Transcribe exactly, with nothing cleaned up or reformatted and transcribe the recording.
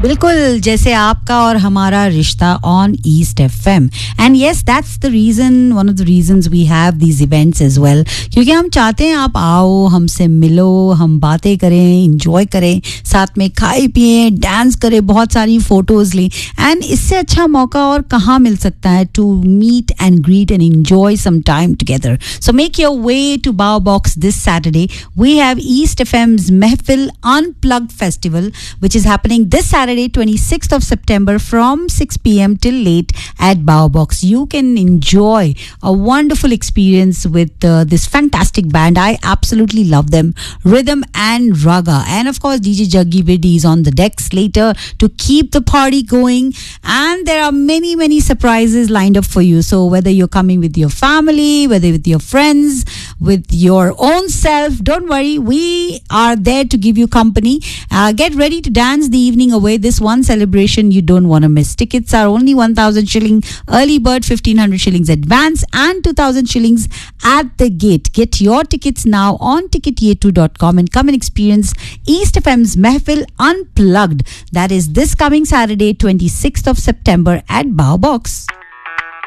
बिल्कुल जैसे आपका और हमारा रिश्ता on east FM and yes that's the reason one of the reasons we have these events as well क्योंकि हम चाहते हैं आप आओ हमसे मिलो हम बातें करें एंजॉय करें साथ में खाए पिए डांस करें बहुत सारी फोटोज लें एंड इससे अच्छा मौका और कहाँ मिल सकता है to meet and greet and enjoy some time together so make your way to बाओ box this Saturday we have east एफएम्स महफिल unplugged festival which is happening this Saturday twenty-sixth of September from six p.m. till late at Bao Box. You can enjoy a wonderful experience with uh, this fantastic band. I absolutely love them. Rhythm and Raga. And of course, D J Jaggi Vidhi is on the decks later to keep the party going. And there are many, many surprises lined up for you. So whether you're coming with your family, whether with your friends, with your own self, don't worry. We are there to give you company. Uh, get ready to dance the evening away. This one celebration you don't want to miss. Tickets are only one thousand shilling early bird, fifteen hundred shillings advance and two thousand shillings at the gate. Get your tickets now on ticket yetu dot com and come and experience East F M's Mehfil Unplugged. That is this coming Saturday, twenty-sixth of September at Bao Box.